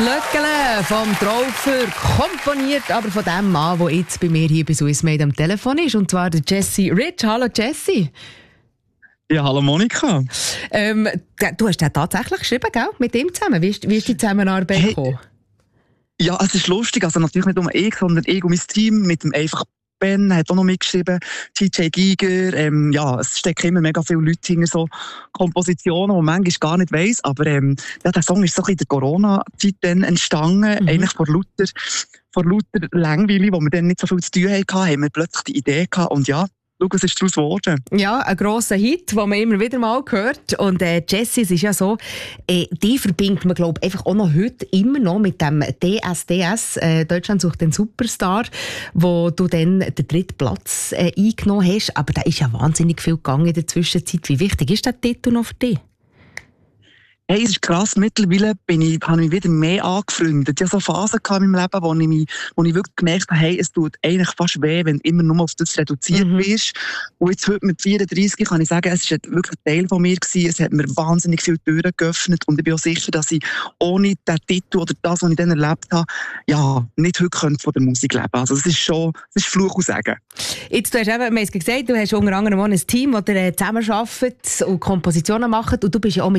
Löckele vom Traufer, komponiert aber von dem Mann, der jetzt bei mir hier bei Swissmade am Telefon ist, und zwar der Jesse Rich. Hallo Jesse. Ja, hallo Monika. Du hast den tatsächlich geschrieben, gell? Mit ihm zusammen. Wie ist die Zusammenarbeit gekommen? Ja, es ist lustig, also natürlich nicht nur ich, sondern ich und mein Team mit dem einfach Ben hat auch noch mitgeschrieben, TJ Giger, ja, es stecken immer mega viele Leute hinter so Kompositionen, die man manchmal gar nicht weiss, aber ja, der Song ist so in der Corona-Zeit dann entstanden, eigentlich vor lauter Langweile, wo wir dann nicht so viel zu tun hatten, haben wir plötzlich die Idee gehabt und ja, schau, es ist daraus geworden. Ja, ein grosser Hit, den man immer wieder mal hört. Und Jesse, es ist ja so, die verbindet man, glaube ich, einfach auch noch heute immer noch mit dem DSDS, Deutschland sucht den Superstar, wo du dann den dritten Platz eingenommen hast. Aber da ist ja wahnsinnig viel gegangen in der Zwischenzeit. Wie wichtig ist der Titel noch für dich? Hey, es ist krass, mittlerweile habe ich mich wieder mehr angefreundet. Ich hatte so Phasen in meinem Leben, wo ich wirklich gemerkt habe, hey, es tut eigentlich fast weh, wenn du immer nur auf das reduziert bist. Und jetzt heute mit 34 kann ich sagen, es war wirklich ein Teil von mir gewesen. Es hat mir wahnsinnig viele Türen geöffnet und ich bin auch sicher, dass ich ohne den Titel oder das, was ich dann erlebt habe, ja, nicht heute könnte von der Musik leben. Also es ist Fluch und Segen. Jetzt, du hast eben, wir haben es gesagt, du hast unter anderem auch ein Team, das zusammenarbeitet und Kompositionen macht, und du bist ja auch mit